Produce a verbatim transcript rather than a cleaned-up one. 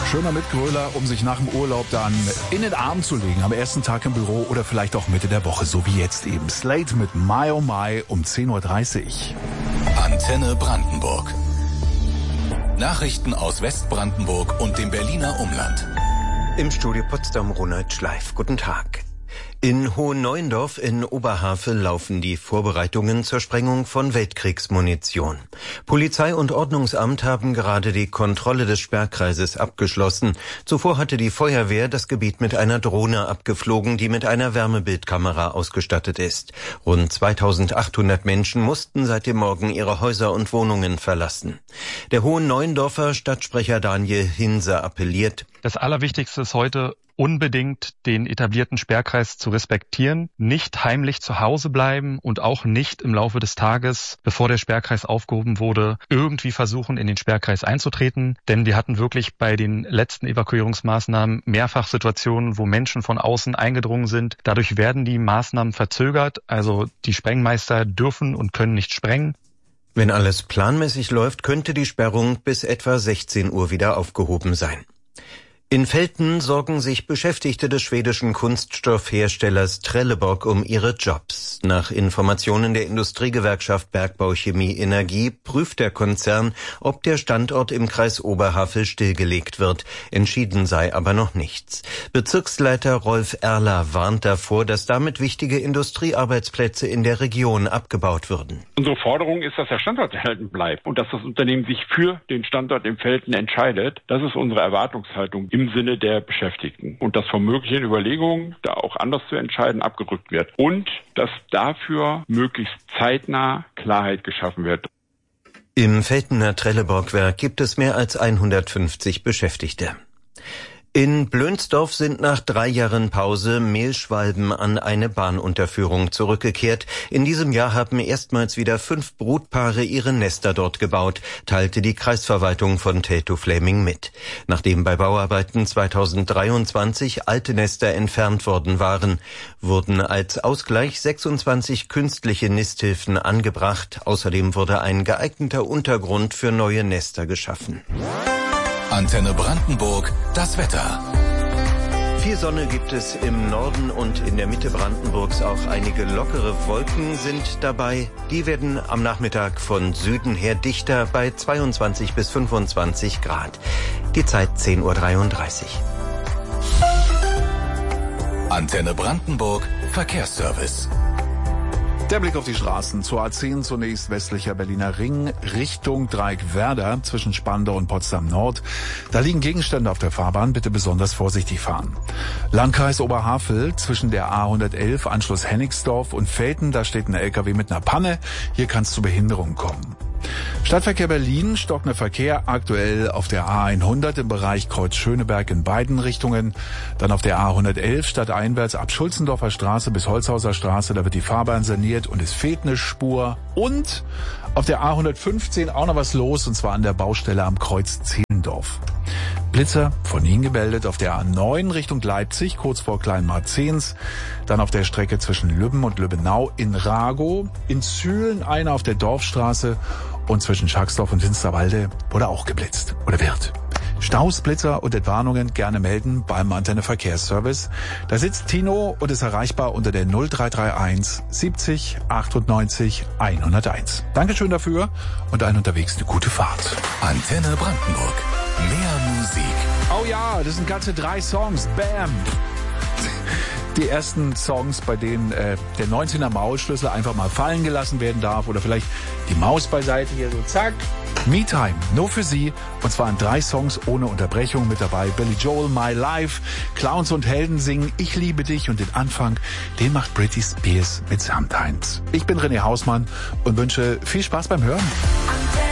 schöner Mitgröler, um sich nach dem Urlaub dann in den Arm zu legen. Am ersten Tag im Büro oder vielleicht auch Mitte der Woche, so wie jetzt eben. Slate mit My Oh My um zehn Uhr dreißig. Antenne Brandenburg. Nachrichten aus Westbrandenburg und dem Berliner Umland. Im Studio Potsdam Ronald Schleif. Guten Tag. In Hohenneuendorf in Oberhavel laufen die Vorbereitungen zur Sprengung von Weltkriegsmunition. Polizei und Ordnungsamt haben gerade die Kontrolle des Sperrkreises abgeschlossen. Zuvor hatte die Feuerwehr das Gebiet mit einer Drohne abgeflogen, die mit einer Wärmebildkamera ausgestattet ist. Rund zweitausendachthundert Menschen mussten seit dem Morgen ihre Häuser und Wohnungen verlassen. Der Hohenneuendorfer Stadtsprecher Daniel Hinse appelliert: Das Allerwichtigste ist heute, unbedingt den etablierten Sperrkreis zu respektieren, nicht heimlich zu Hause bleiben und auch nicht im Laufe des Tages, bevor der Sperrkreis aufgehoben wurde, irgendwie versuchen, in den Sperrkreis einzutreten. Denn wir hatten wirklich bei den letzten Evakuierungsmaßnahmen mehrfach Situationen, wo Menschen von außen eingedrungen sind. Dadurch werden die Maßnahmen verzögert, also die Sprengmeister dürfen und können nicht sprengen. Wenn alles planmäßig läuft, könnte die Sperrung bis etwa sechzehn Uhr wieder aufgehoben sein. In Velten sorgen sich Beschäftigte des schwedischen Kunststoffherstellers Trelleborg um ihre Jobs. Nach Informationen der Industriegewerkschaft Bergbau Chemie Energie prüft der Konzern, ob der Standort im Kreis Oberhavel stillgelegt wird. Entschieden sei aber noch nichts. Bezirksleiter Rolf Erler warnt davor, dass damit wichtige Industriearbeitsplätze in der Region abgebaut würden. Unsere Forderung ist, dass der Standort erhalten bleibt und dass das Unternehmen sich für den Standort im Velten entscheidet. Das ist unsere Erwartungshaltung im Sinne der Beschäftigten. Und dass von möglichen Überlegungen, da auch anders zu entscheiden, abgerückt wird. Und dass dafür möglichst zeitnah Klarheit geschaffen wird. Im Veltener Trelleborg-Werk gibt es mehr als hundertfünfzig Beschäftigte. In Blönsdorf sind nach drei Jahren Pause Mehlschwalben an eine Bahnunterführung zurückgekehrt. In diesem Jahr haben erstmals wieder fünf Brutpaare ihre Nester dort gebaut, teilte die Kreisverwaltung von Teltow-Fläming mit. Nachdem bei Bauarbeiten zweitausenddreiundzwanzig alte Nester entfernt worden waren, wurden als Ausgleich sechsundzwanzig künstliche Nisthilfen angebracht. Außerdem wurde ein geeigneter Untergrund für neue Nester geschaffen. Antenne Brandenburg, das Wetter. Viel Sonne gibt es im Norden und in der Mitte Brandenburgs. Auch einige lockere Wolken sind dabei. Die werden am Nachmittag von Süden her dichter bei zweiundzwanzig bis fünfundzwanzig Grad. Die Zeit zehn Uhr dreiunddreißig. Antenne Brandenburg, Verkehrsservice. Der Blick auf die Straßen. Zur A zehn zunächst westlicher Berliner Ring Richtung Dreieck-Werder zwischen Spandau und Potsdam Nord. Da liegen Gegenstände auf der Fahrbahn. Bitte besonders vorsichtig fahren. Landkreis Oberhavel zwischen der A hundertelf Anschluss Hennigsdorf und Velten. Da steht ein L K W mit einer Panne. Hier kann es zu Behinderungen kommen. Stadtverkehr Berlin, stockender Verkehr aktuell auf der A hundert im Bereich Kreuz-Schöneberg in beiden Richtungen. Dann auf der A hundertelf stadteinwärts ab Schulzendorfer Straße bis Holzhauser Straße, da wird die Fahrbahn saniert und es fehlt eine Spur. Und auf der A hundertfünfzehn auch noch was los, und zwar an der Baustelle am Kreuz Zehlendorf. Blitzer von Ihnen gemeldet auf der A neun Richtung Leipzig, kurz vor Kleinmarzens. Dann auf der Strecke zwischen Lübben und Lübbenau in Ragow. In Zühlen einer auf der Dorfstraße. Und zwischen Schacksdorf und Finsterwalde wurde auch geblitzt. Oder wird. Staus, Blitzer und Entwarnungen gerne melden beim Antenne Verkehrsservice. Da sitzt Tino und ist erreichbar unter der null drei drei eins siebzig achtundneunzig hunderteins. Dankeschön dafür und allen unterwegs eine gute Fahrt. Antenne Brandenburg. Mehr Musik. Oh ja, das sind ganze drei Songs. Bam! Die ersten Songs, bei denen äh, der neunzehner Mausschlüssel einfach mal fallen gelassen werden darf oder vielleicht die Maus beiseite hier so zack. Me Time, nur für Sie. Und zwar in drei Songs ohne Unterbrechung mit dabei. Billy Joel, My Life, Clowns und Helden singen Ich liebe dich und den Anfang, den macht Britney Spears mit Sometimes. Ich bin René Hausmann und wünsche viel Spaß beim Hören.